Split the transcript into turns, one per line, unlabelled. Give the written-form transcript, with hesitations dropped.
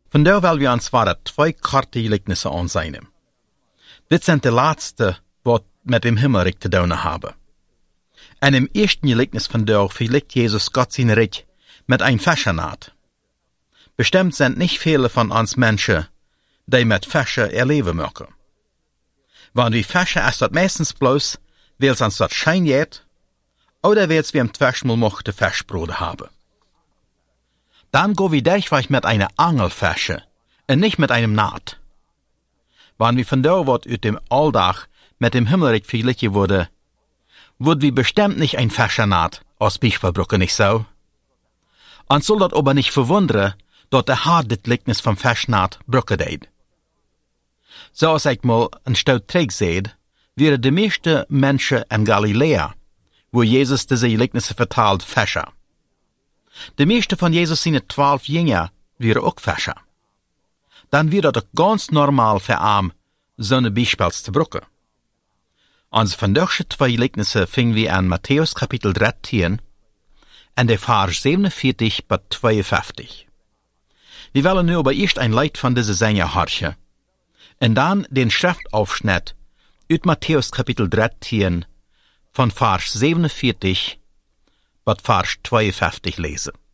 Vandaar willen we ons vader 2 korte gelijkenissen aanzien. Dit zijn de laatste wat met dem Himmelrijk te doen hebben. En im eersten gelijkenis vandaar vergleicht Jezus Gott zijn Rijk met een Fischernaad. Bestimmt sind nicht viele von uns Menschen, die mit Fische erleben mögen. Wenn wir Fische ist das meistens bloß, weil es uns das Schein geht, oder weil wir im Zwischenmal mochte Fischbrote haben. Dann go wir durchweg mit einer Angelfische und nicht mit einem Naht. Wenn wir von da wat uit dem Alltag mit dem Himmelreich verglichen wurde, würden wir bestimmt nicht ein Fischernaht aus Bischverbrücke, nicht so? Und soll das aber nicht verwundern, dass der Herr das Gleichnis vom Fischnaht brücke deed. So als ich mal ein Stück terug seht, wären die meisten Menschen in Galiläa, wo Jesus diese Gleichnisse vertalt, Fischer. Die meisten von Jesus seine 12 Jünger wären auch Fischer. Dann wäre das ganz normal für ihn, so eine Beispiels zu brücken. Unsere vandaagse 2 Gleichnisse fingen wir an Matthäus Kapitel 13 en de Vers 47 bis 52. Wir wollen nu aber erst ein Lied von dieser Sänger horchen und dann den Schriftaufschnitt uit Matthäus Kapitel 13 von Vers 47 bis Vers 52 lesen.